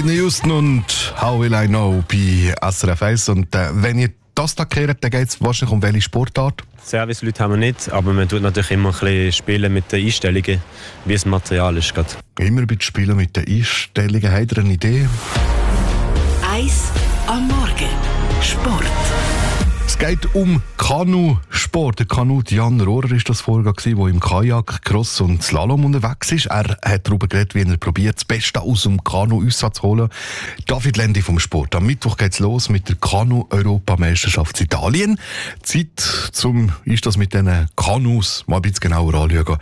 Whitney Houston und How Will I Know bei SRF 1. Und wenn ihr das da kehrt, dann geht es wahrscheinlich um welche Sportart? Serviceleute haben wir nicht, aber man tut natürlich immer ein bisschen spielen mit den Einstellungen, wie das Material ist. Grad. Immer ein bisschen spielen mit den Einstellungen. Habt ihr eine Idee? 1 am Morgen. Sport. Es geht um Kanusport. Der Kanut Jan Rohrer war das vorher, der im Kajak, Cross und Slalom unterwegs ist. Er hat darüber geredet, wie er probiert, das Beste aus dem Kanu-Aussatz zu holen. David Lendi vom Sport. Am Mittwoch geht es los mit der Kanu-Europameisterschaft in Italien. Zeit, ist das mit diesen Kanus mal ein bisschen genauer anschauen.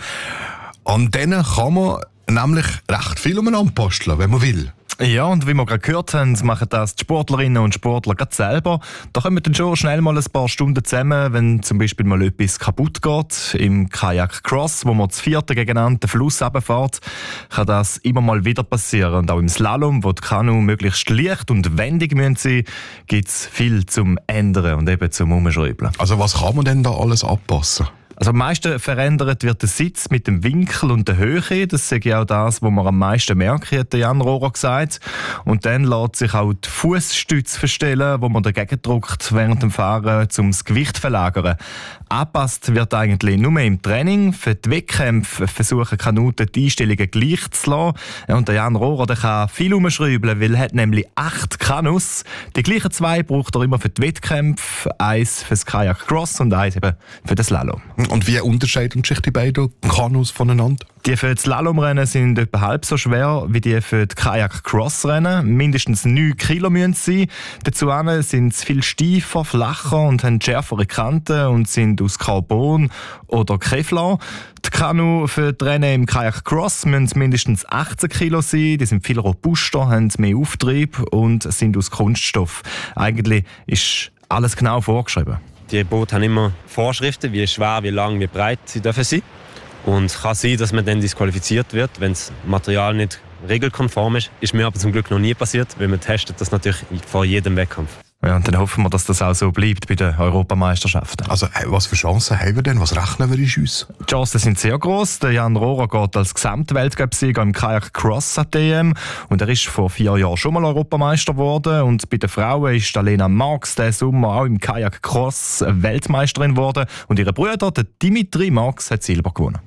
An denen kann man nämlich recht viel umeinander basteln, wenn man will. Ja, und wie wir gerade gehört haben, machen das die Sportlerinnen und Sportler gerade selber. Da kommen dann schon schnell mal ein paar Stunden zusammen, wenn zum Beispiel mal etwas kaputt geht. Im Kajak Cross, wo man das 4. gegeneinander Fluss runterfährt, kann das immer mal wieder passieren. Und auch im Slalom, wo die Kanu möglichst leicht und wendig sein müssen, gibt es viel zum Ändern und eben zum Umschreiben. Also was kann man denn da alles anpassen? Also am meisten verändert wird der Sitz mit dem Winkel und der Höhe. Das ist ja auch das, was man am meisten merkt, hat Jan Rohrer gesagt. Und dann lässt sich auch die Fußstütze verstellen, wo man dagegen drückt während dem Fahren, um das Gewicht zu verlagern. Angepasst wird eigentlich nur im Training. Für die Wettkämpfe versuchen Kanuten die Einstellungen gleich zu lassen. Und der Jan Rohrer, der kann viel umschreiben, weil er hat nämlich 8 Kanus. Die gleichen 2 braucht er immer für die Wettkämpfe. 1 für das Kajak Cross und 1 eben für den Slalom. Und wie unterscheiden sich die beiden Kanus voneinander? Die für das Slalomrennen sind etwa halb so schwer wie die für die Kajak-Cross-Rennen. Mindestens 9 Kilo müssen sie sein. Dazu sind sie viel steifer, flacher und haben schärfere Kanten und sind aus Carbon oder Kevlar. Die Kanu für die Rennen im Kajak-Cross müssen mindestens 18 Kilo sein. Die sind viel robuster, haben mehr Auftrieb und sind aus Kunststoff. Eigentlich ist alles genau vorgeschrieben. Die Boote haben immer Vorschriften, wie schwer, wie lang, wie breit sie dürfen sein. Und es kann sein, dass man dann disqualifiziert wird, wenn das Material nicht regelkonform ist. Ist mir aber zum Glück noch nie passiert, weil man testet das natürlich vor jedem Wettkampf. Ja, und dann hoffen wir, dass das auch so bleibt bei den Europameisterschaften. Also, was für Chancen haben wir denn? Was rechnen wir uns? Die Chancen sind sehr gross. Der Jan Rohrer geht als Gesamtweltcup-Sieger im Kajak Cross an DM. Und er ist vor 4 Jahren schon mal Europameister geworden. Und bei den Frauen ist Lena Marx diesen Sommer auch im Kajak Cross Weltmeisterin geworden. Und ihre Bruder, der Dimitri Marx, hat Silber gewonnen.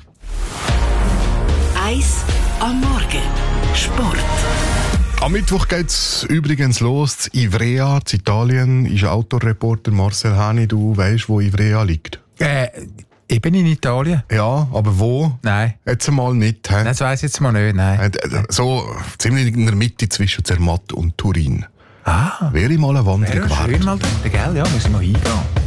1 am Morgen. Sport. Am Mittwoch geht es übrigens los. Ivrea, in Italien, ist Autoreporter Marcel Hani. Du weißt, wo Ivrea liegt? Eben in Italien. Ja, aber wo? Nein. Jetzt mal nicht. He? Das weiss ich jetzt mal nicht, nein. So ziemlich in der Mitte zwischen Zermatt und Turin. Ah. Wäre mal eine Wanderung Wäre schön mal da, gell? Ja, müssen wir hingehen.